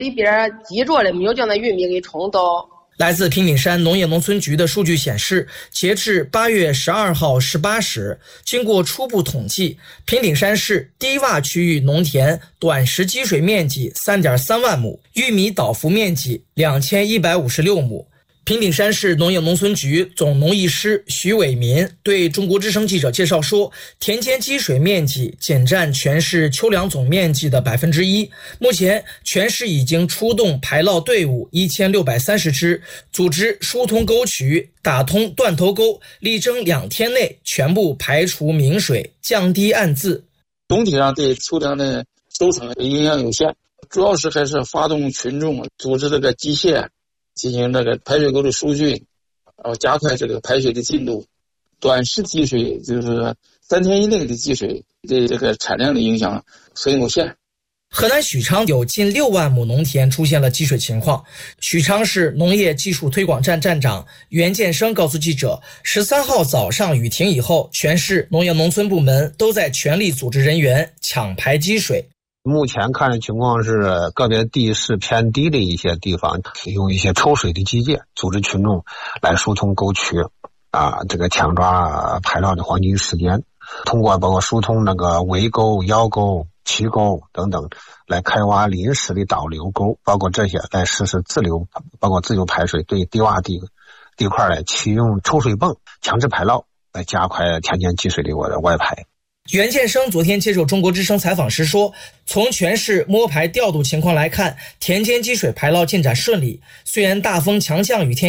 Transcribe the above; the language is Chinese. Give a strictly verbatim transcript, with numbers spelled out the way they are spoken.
里边积着了，没有将那玉米给冲到。 来自平顶山农业农村局的数据显示，截至八月十二号十八时，经过初步统计，平顶山市低洼区域农田短时积水面积 三点三万亩，玉米倒伏面积两千一百五十六亩。平顶山市农业农村局总农艺师徐伟民对中国之声记者介绍说，田间积水面积仅占全市秋粮总面积的百分之一。目前，全市已经出动排涝队伍一千六百三十支，组织疏通沟渠，打通断头沟，力争两天内全部排除明水，降低暗渍。 总体上对秋粮的收成影响有限，主要是还是发动群众组织这个机械。进行这个排水沟的疏浚，然后加快这个排水的进度。短时积水就是三天以内的积水对这个产量的影响很有限。 河南许昌有近六万亩农田出现了积水情况。许昌市农业技术推广站站长袁建生告诉记者，十三号早上雨停以后，全市农业农村部门都在全力组织人员抢排积水。 目前看的情况是，个别地势偏低的一些地方，用一些抽水的机械组织群众来疏通沟渠，啊，这个抢抓排涝的黄金时间。通过包括疏通那个围沟、腰沟、齐沟等等，来开挖临时的导流沟，包括这些来实施自流，包括自由排水，对低洼地地块来启用抽水泵强制排涝，来加快田间积水的我的外排。 袁建生昨天接受中国之声采访时说，从全市摸排调度情况来看，田间积水排涝进展顺利，虽然大风强降雨天